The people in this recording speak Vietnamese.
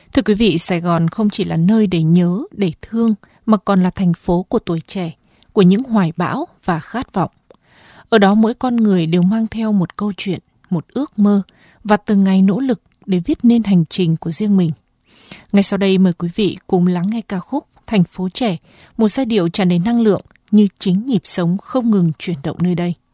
Thưa quý vị, Sài Gòn không chỉ là nơi để nhớ, để thương, mà còn là thành phố của tuổi trẻ, của những hoài bão và khát vọng. Ở đó mỗi con người đều mang theo một câu chuyện, một ước mơ và từng ngày nỗ lực để viết nên hành trình của riêng mình. Ngay sau đây mời quý vị cùng lắng nghe ca khúc Thành phố trẻ, một giai điệu tràn đầy năng lượng như chính nhịp sống không ngừng chuyển động nơi đây.